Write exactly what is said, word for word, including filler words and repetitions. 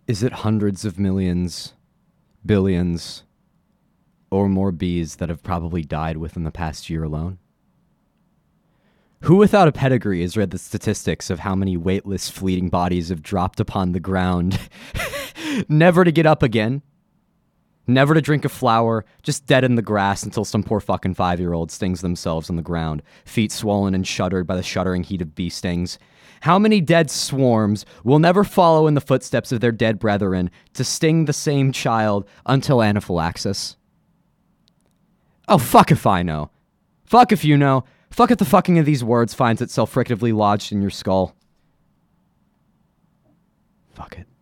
Is it hundreds of millions, billions, or more bees that have probably died within the past year alone? Who without a pedigree has read the statistics of how many weightless, fleeting bodies have dropped upon the ground, never to get up again, never to drink a flower, just dead in the grass until some poor fucking five-year-old stings themselves on the ground, feet swollen and shuddered by the shuddering heat of bee stings? How many dead swarms will never follow in the footsteps of their dead brethren to sting the same child until anaphylaxis? Oh, fuck if I know. Fuck if you know. Fuck if the fucking of these words finds itself frictively lodged in your skull. Fuck it.